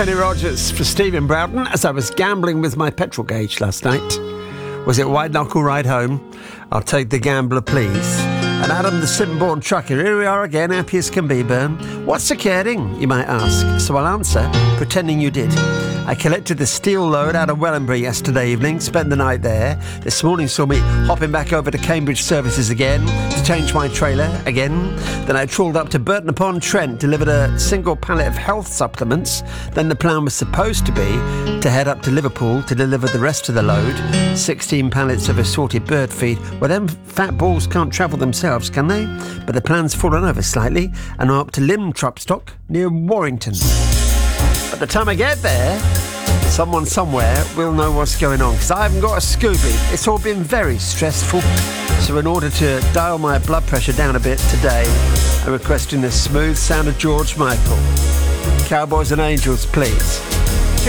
Kenny Rogers for Stephen Broughton as I was gambling with my petrol gauge last night. Was it white knuckle ride home? I'll take the gambler, please. And Adam, the Simborn trucker, here we are again, happy as can be, Burn. What's the caring, you might ask? So I'll answer, pretending you did. I collected the steel load out of Wellingborough yesterday evening, spent the night there. This morning saw me hopping back over to Cambridge Services again to change my trailer again. Then I trawled up to Burton-upon-Trent, delivered a single pallet of health supplements. Then the plan was supposed to be to head up to Liverpool to deliver the rest of the load. 16 pallets of assorted bird feed. Well, them fat balls can't travel themselves, can they? But the plan's fallen over slightly, and I'm up to Lim Trupstock near Warrington. By the time I get there, someone somewhere will know what's going on, because I haven't got a Scooby. It's all been very stressful. So in order to dial my blood pressure down a bit today, I'm requesting the smooth sound of George Michael. Cowboys and Angels, please.